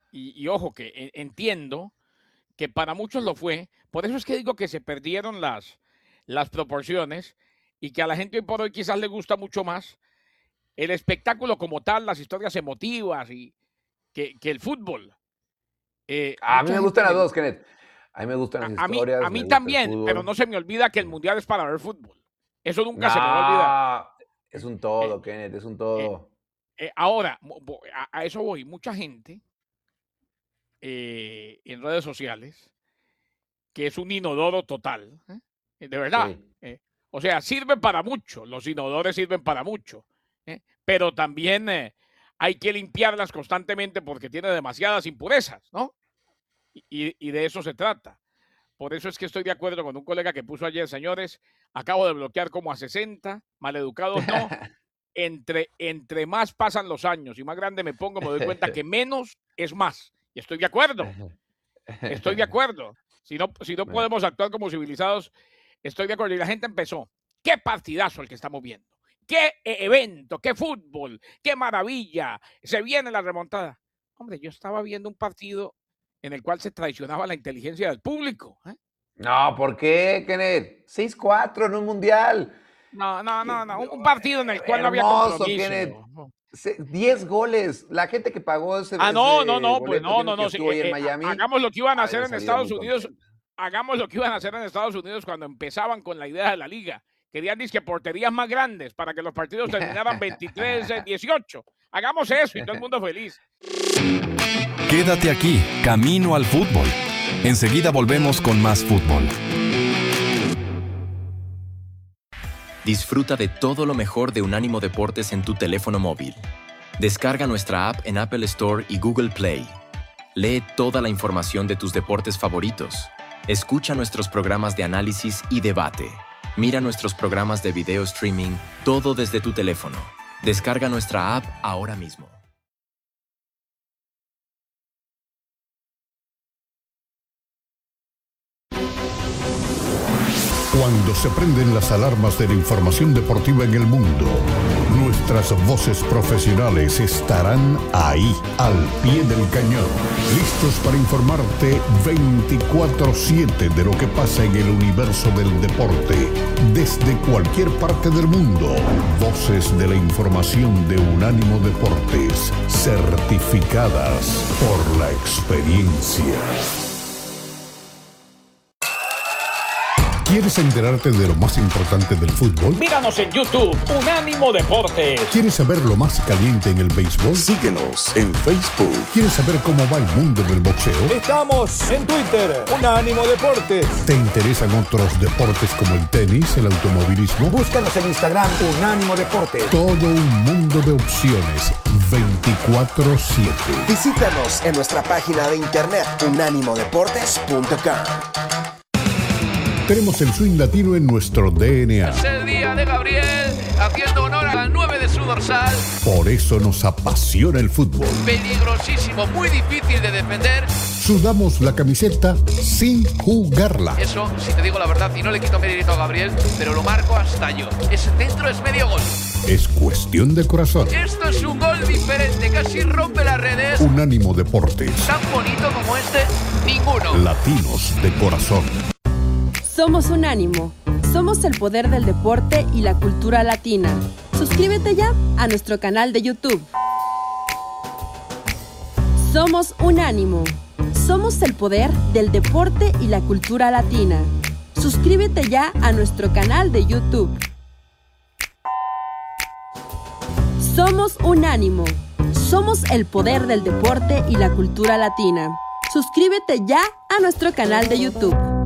y ojo que entiendo que para muchos lo fue. Por eso es que digo que se perdieron las proporciones y que a la gente hoy por hoy quizás le gusta mucho más el espectáculo como tal, las historias emotivas y que el fútbol. A mí Mucha me gente gustan las le dos, Kenneth. A mí me gustan las a historias, mí me gusta el también, pero fútbol. no se me olvida que el mundial es para ver fútbol. Eso nunca se me va a olvidar. No, es un Eh, todo, Kenneth, es un eh, todo. ahora, a eso voy. Mucha gente en redes sociales que es un inodoro total, de verdad. Sí. O sea, sirve para mucho, los inodores sirven para mucho, pero también hay que limpiarlas constantemente porque tiene demasiadas impurezas, ¿no? Y de eso se trata. Por eso es que estoy de acuerdo con un colega que puso ayer, señores, acabo de bloquear como a 60, maleducados no. Entre más pasan los años y más grande me pongo, me doy cuenta que menos es más. Y estoy de acuerdo. Estoy de acuerdo. Si no podemos actuar como civilizados, estoy de acuerdo. Y la gente empezó. ¡Qué partidazo el que estamos viendo! ¡Qué evento! ¡Qué fútbol! ¡Qué maravilla! Se viene la remontada. Hombre, yo estaba viendo un partido en el cual se traicionaba la inteligencia del público. No, ¿por qué, Kenneth? 6-4 en un mundial. No. Un partido en el cual no había Hermoso, compromiso. Kenneth. 10 goles. La gente que pagó ese Pues boleto que sí, estuvo ahí en Miami. hagamos lo que iban a hacer en Estados Unidos. Contenta. Hagamos lo que iban a hacer en Estados Unidos cuando empezaban con la idea de la liga. Querían disque porterías más grandes para que los partidos terminaran 23-18. Hagamos eso y todo el mundo feliz. Quédate aquí, Camino al Fútbol. Enseguida volvemos con más fútbol. Disfruta de todo lo mejor de Unánimo Deportes en tu teléfono móvil. Descarga nuestra app en Apple Store y Google Play. Lee toda la información de tus deportes favoritos. Escucha nuestros programas de análisis y debate. Mira nuestros programas de video streaming, todo desde tu teléfono. Descarga nuestra app ahora mismo. Cuando se prenden las alarmas de la información deportiva en el mundo, nuestras voces profesionales estarán ahí, al pie del cañón, listos para informarte 24/7 de lo que pasa en el universo del deporte, desde cualquier parte del mundo. Voces de la información de Unánimo Deportes, certificadas por la experiencia. ¿Quieres enterarte de lo más importante del fútbol? Míranos en YouTube, Unánimo Deportes. ¿Quieres saber lo más caliente en el béisbol? Síguenos en Facebook. ¿Quieres saber cómo va el mundo del boxeo? Estamos en Twitter, Unánimo Deportes. ¿Te interesan otros deportes como el tenis, el automovilismo? Búscanos en Instagram, Unánimo Deportes. Todo un mundo de opciones, 24/7. Visítanos en nuestra página de internet, unánimodeportes.com. Tenemos el swing latino en nuestro DNA. Es el día de Gabriel, haciendo honor al 9 de su dorsal. Por eso nos apasiona el fútbol. Peligrosísimo, muy difícil de defender. Sudamos la camiseta sin jugarla. Eso, si te digo la verdad, y no le quito mérito a Gabriel, pero lo marco hasta yo. Ese centro es medio gol. Es cuestión de corazón. Esto es un gol diferente, casi rompe las redes. Unánimo Deportes. Tan bonito como este, ninguno. Latinos de corazón. Somos Unánimo. Somos el poder del deporte y la cultura latina. Suscríbete ya a nuestro canal de YouTube. Somos Unánimo. Somos el poder del deporte y la cultura latina. Suscríbete ya a nuestro canal de YouTube. Somos Unánimo. Somos el poder del deporte y la cultura latina. Suscríbete ya a nuestro canal de YouTube.